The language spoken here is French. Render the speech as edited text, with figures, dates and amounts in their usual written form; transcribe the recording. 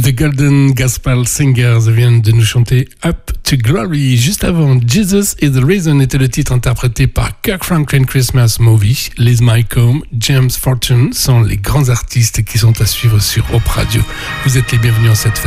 The Golden Gospel Singers viennent de nous chanter Up to Glory. Juste avant, Jesus is the Reason était le titre interprété par Kirk Franklin Christmas Movie. Liz Mycomb, James Fortune sont les grands artistes qui sont à suivre sur Hope Radio. Vous êtes les bienvenus en cette fête.